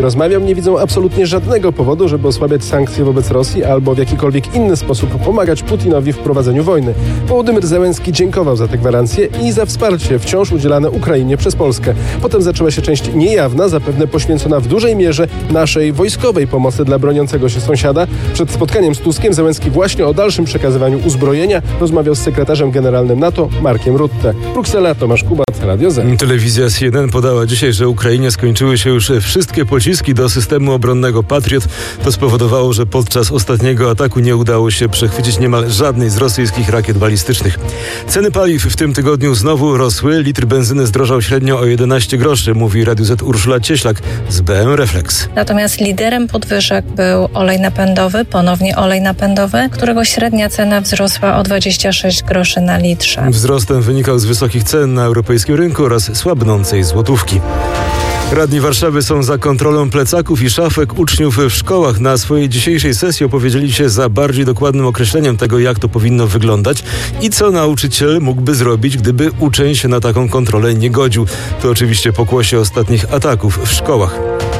rozmawiam, nie widzą absolutnie żadnego powodu, żeby osłabiać sankcje wobec Rosji albo w jakikolwiek inny sposób pomagać Putinowi w prowadzeniu wojny. Wołodymyr Zełenski dziękował za te gwarancje i za wsparcie wciąż udzielane Ukrainie przez Polskę. Potem zaczęła się część niejawna, zapewne poświęcona w dużej mierze naszej wojskowej pomocy dla broniącego się sąsiada. Przed spotkaniem z Tuskiem Zełenski właśnie o dalszym przekazywaniu uzbrojenia rozmawiał z sekretarzem generalnym NATO Markiem Rutte. Bruksela, Tomasz Kubat, Radio Z. Telewizja CNN podała dzisiaj, że Ukrainie skończyły się już wszystkie pociski do systemu obronnego Patriot. To spowodowało, że podczas ostatniego ataku nie udało się przechwycić niemal żadnej z rosyjskich rakiet balistycznych. Ceny paliw w tym tygodniu znowu rosły. Litr benzyny zdrożał średnio o 11 groszy, mówi Radiu Z Urszula Cieślak z BM Reflex. Natomiast liderem podwyżek był olej napędowy, ponownie olej napędowy, którego średnia cena wzrosła o 26 groszy na litrze. Wzrost ten wynikał z wysokich cen na europejskim rynku oraz słabnącej złotówki. Radni Warszawy są za kontrolą plecaków i szafek uczniów w szkołach. Na swojej dzisiejszej sesji opowiedzieli się za bardziej dokładnym określeniem tego, jak to powinno wyglądać i co nauczyciel mógłby zrobić, gdyby uczeń się na taką kontrolę nie godził. To oczywiście pokłosie ostatnich ataków w szkołach.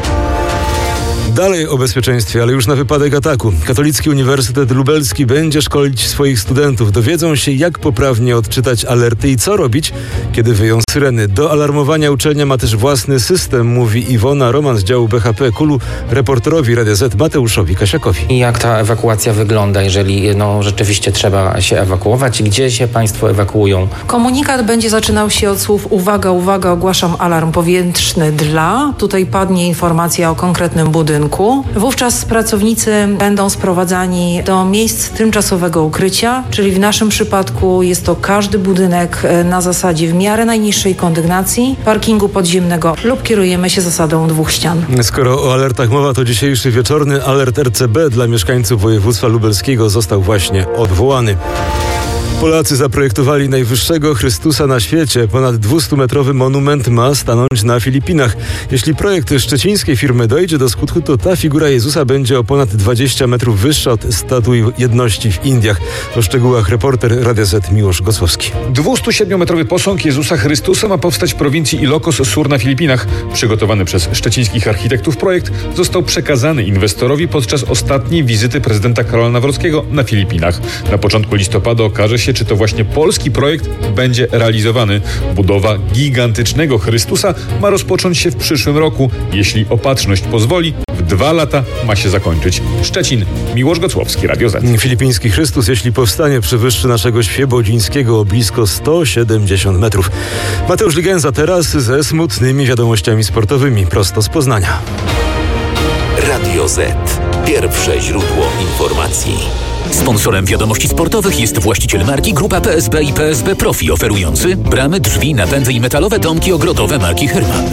Dalej o bezpieczeństwie, ale już na wypadek ataku. Katolicki Uniwersytet Lubelski będzie szkolić swoich studentów. Dowiedzą się, jak poprawnie odczytać alerty i co robić, kiedy wyją syreny. Do alarmowania uczelnia ma też własny system, mówi Iwona Roman z działu BHP KUL-u reporterowi Radia Z Mateuszowi Kasiakowi. Jak ta ewakuacja wygląda, jeżeli rzeczywiście trzeba się ewakuować? Gdzie się państwo ewakuują? Komunikat będzie zaczynał się od słów uwaga, uwaga, ogłaszam alarm powietrzny dla. Tutaj padnie informacja o konkretnym budynku. Wówczas pracownicy będą sprowadzani do miejsc tymczasowego ukrycia, czyli w naszym przypadku jest to każdy budynek na zasadzie w miarę najniższej kondygnacji, parkingu podziemnego lub kierujemy się zasadą 2 ścian. Skoro o alertach mowa, to dzisiejszy wieczorny alert RCB dla mieszkańców województwa lubelskiego został właśnie odwołany. Polacy zaprojektowali najwyższego Chrystusa na świecie. Ponad 200-metrowy monument ma stanąć na Filipinach. Jeśli projekt szczecińskiej firmy dojdzie do skutku, to ta figura Jezusa będzie o ponad 20 metrów wyższa od Statui Jedności w Indiach. O szczegółach reporter Radia Z Miłosz Gosłowski. 207-metrowy posąg Jezusa Chrystusa ma powstać w prowincji Ilocos Sur na Filipinach. Przygotowany przez szczecińskich architektów projekt został przekazany inwestorowi podczas ostatniej wizyty prezydenta Karola Nawrockiego na Filipinach. Na początku listopada okaże się, czy to właśnie polski projekt będzie realizowany. Budowa gigantycznego Chrystusa ma rozpocząć się w przyszłym roku. Jeśli opatrzność pozwoli, w 2 lata ma się zakończyć. Szczecin, Miłosz Gocłowski, Radio Z. Filipiński Chrystus, jeśli powstanie, przewyższy naszego Świebodzińskiego o blisko 170 metrów. Mateusz Ligenza teraz ze smutnymi wiadomościami sportowymi, prosto z Poznania. Radio Z. Pierwsze źródło informacji. Sponsorem wiadomości sportowych jest właściciel marki Grupa PSB i PSB Profi, oferujący bramy, drzwi, napędy i metalowe domki ogrodowe marki Hyrman.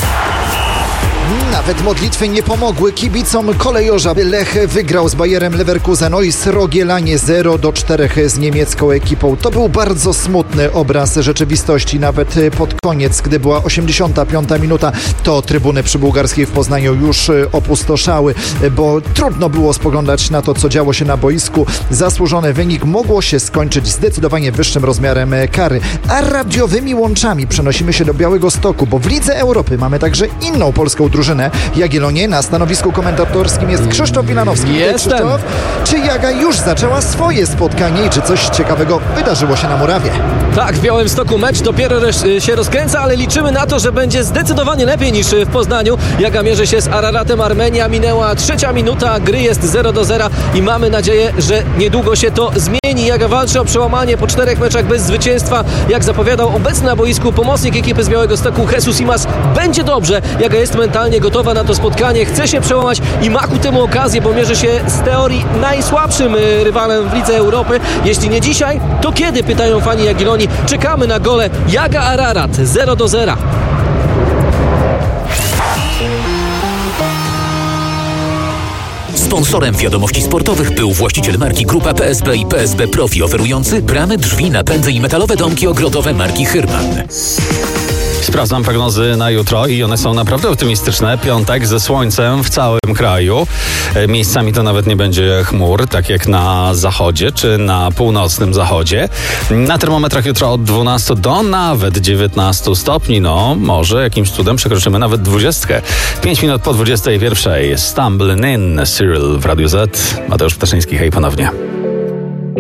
Nawet modlitwy nie pomogły kibicom kolejorza. Lech wygrał z Bayerem Leverkusen i Srogielanie 0-4 z niemiecką ekipą. To był bardzo smutny obraz rzeczywistości. Nawet pod koniec, gdy była 85 minuta, to trybuny przy Bułgarskiej w Poznaniu już opustoszały, bo trudno było spoglądać na to, co działo się na boisku. Zasłużony wynik mogło się skończyć zdecydowanie wyższym rozmiarem kary. A radiowymi łączami przenosimy się do Białegostoku, bo w Lidze Europy mamy także inną polską drużynę. Jagiellonie. Na stanowisku komentatorskim jest Krzysztof Wilanowski. Krzysztof, czy Jaga już zaczęła swoje spotkanie i czy coś ciekawego wydarzyło się na murawie? Tak, w Białymstoku mecz dopiero się rozkręca, ale liczymy na to, że będzie zdecydowanie lepiej niż w Poznaniu. Jaga mierzy się z Araratem Armenia. Minęła 3. minuta, gry jest 0-0 i mamy nadzieję, że niedługo się to zmieni. Jaga walczy o przełamanie po 4 meczach bez zwycięstwa. Jak zapowiadał obecny na boisku pomocnik ekipy z Białegostoku Jesus Imas, będzie dobrze. Jaga jest mentalnie gotowa na to spotkanie, chce się przełamać i ma ku temu okazję, bo mierzy się z teorii najsłabszym rywalem w Lidze Europy. Jeśli nie dzisiaj, to kiedy? Pytają fani Jagiellonii. Czekamy na gole Jaga Ararat 0-0. Sponsorem wiadomości sportowych był właściciel marki Grupa PSB i PSB Profi, oferujący bramy, drzwi, napędy i metalowe domki ogrodowe marki Hyrman. Sprawdzam prognozy na jutro i one są naprawdę optymistyczne. Piątek ze słońcem w całym kraju. Miejscami to nawet nie będzie chmur, tak jak na zachodzie czy na północnym zachodzie. Na termometrach jutro od 12 do nawet 19 stopni. No, może jakimś cudem przekroczymy nawet 20. 5 minut po 21. Stumbling in Cyril w Radiu Z. Mateusz Ptaszyński, hej ponownie.